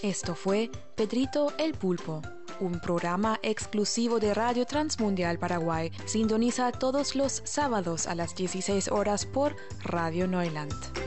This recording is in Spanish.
Esto fue Pedrito el Pulpo, un programa exclusivo de Radio Transmundial Paraguay. Sintoniza todos los sábados a las 16 horas por Radio Neuland.